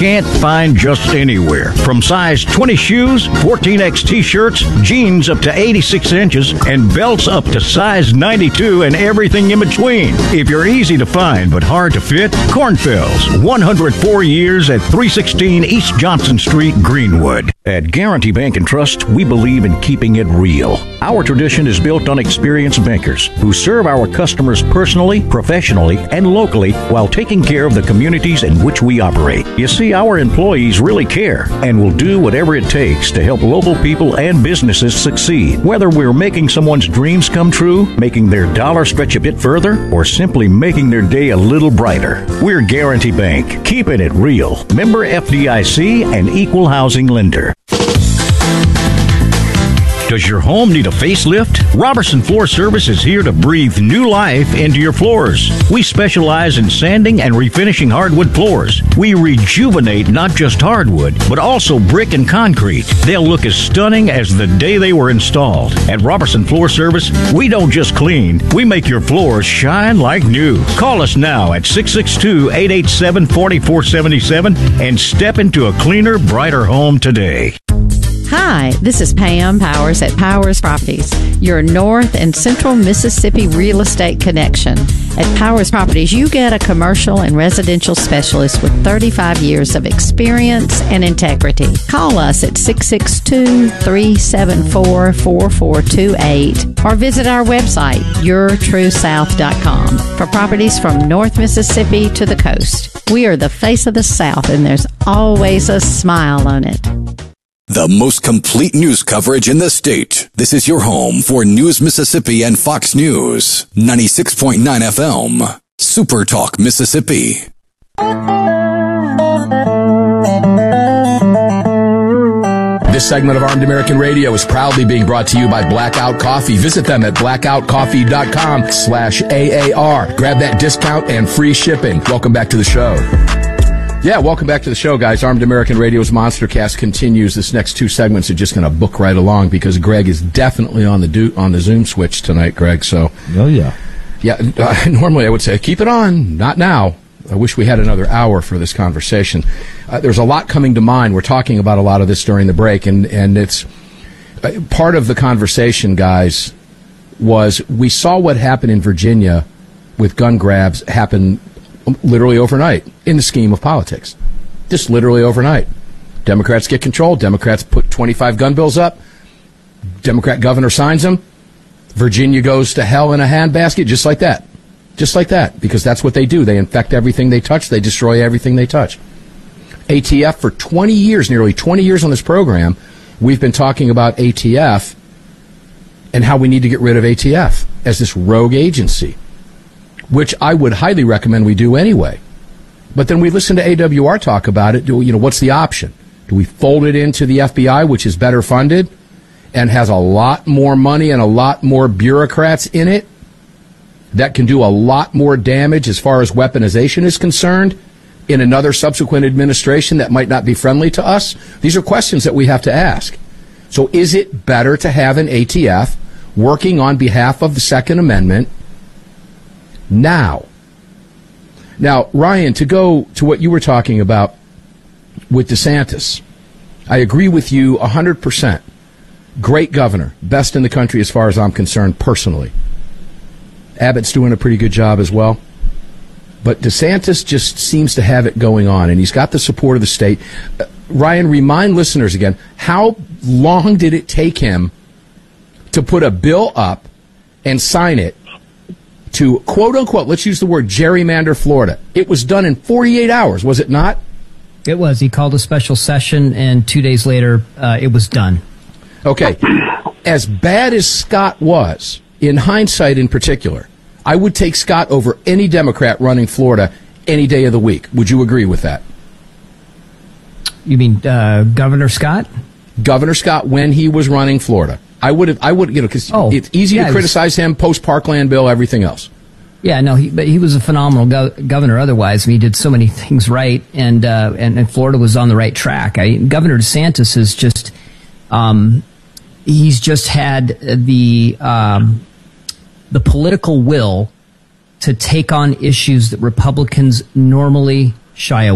can't find just anywhere. From size 20 shoes, 14X t-shirts, jeans up to 86 inches, and belts up to size 92 and everything in between. If you're easy to find but hard to fit, Cornfells, 104 years at 316 East Johnson Street, Greenwood. At Guarantee Bank and Trust, we believe in keeping it real. Our tradition is built on experienced bankers who serve our customers personally, professionally, and locally while taking care of the communities in which we operate. You see, our employees really care and will do whatever it takes to help local people and businesses succeed. Whether we're making someone's dreams come true, making their dollar stretch a bit further, or simply making their day a little brighter. We're Guarantee Bank, keeping it real. Member FDIC and equal housing lender. Does your home need a facelift? Robertson Floor Service is here to breathe new life into your floors. We specialize in sanding and refinishing hardwood floors. We rejuvenate not just hardwood, but also brick and concrete. They'll look as stunning as the day they were installed. At Robertson Floor Service, we don't just clean, we make your floors shine like new. Call us now at 662-887-4477 and step into a cleaner, brighter home today. Hi, this is Pam Powers at Powers Properties, your North and Central Mississippi real estate connection. At Powers Properties, you get a commercial and residential specialist with 35 years of experience and integrity. Call us at 662-374-4428 or visit our website, yourtruesouth.com, for properties from North Mississippi to the coast. We are the face of the South, and there's always a smile on it. The most complete news coverage in the state. This is your home for News Mississippi and Fox News. 96.9 FM. Super Talk Mississippi. This segment of Armed American Radio is proudly being brought to you by Blackout Coffee. Visit them at blackoutcoffee.com/AAR. Grab that discount and free shipping. Welcome back to the show. Yeah, welcome back to the show, guys. Armed American Radio's Monstercast continues. This next two segments are just going to book right along because Greg is definitely on the Zoom switch tonight, Greg. So, oh yeah, normally I would say keep it on, not now. I wish we had another hour for this conversation. There's a lot coming to mind. We're talking about a lot of this during the break, and it's part of the conversation, guys. Was we saw what happened in Virginia with gun grabs happen literally overnight in the scheme of politics. Just literally overnight. Democrats get control. Democrats put 25 gun bills up. Democrat governor signs them. Virginia goes to hell in a handbasket, just like that. Just like that, because that's what they do. They infect everything they touch. They destroy everything they touch. ATF, for 20 years, nearly 20 years on this program, we've been talking about ATF and how we need to get rid of ATF as this rogue agency, which I would highly recommend we do anyway. But then we listen to AWR talk about it. What's the option? Do we fold it into the FBI, which is better funded and has a lot more money and a lot more bureaucrats in it that can do a lot more damage as far as weaponization is concerned in another subsequent administration that might not be friendly to us? These are questions that we have to ask. So is it better to have an ATF working on behalf of the Second Amendment now? Now, Ryan, to go to what you were talking about with DeSantis, I agree with you 100%. Great governor, best in the country as far as I'm concerned personally. Abbott's doing a pretty good job as well. But DeSantis just seems to have it going on, and he's got the support of the state. Ryan, remind listeners again, how long did it take him to put a bill up and sign it to, quote unquote, let's use the word gerrymander Florida? It was done in 48 hours, was it not? It was. He called a special session, and 2 days later, it was done. Okay. As bad as Scott was, in hindsight in particular, I would take Scott over any Democrat running Florida any day of the week. Would you agree with that? You mean Governor Scott? Governor Scott, when he was running Florida. I would, because it's easy to criticize him, post-Parkland bill, everything else. Yeah, no, but he was a phenomenal governor otherwise. I mean, he did so many things right, and Florida was on the right track. Governor DeSantis is just, he's just had the political will to take on issues that Republicans normally shy away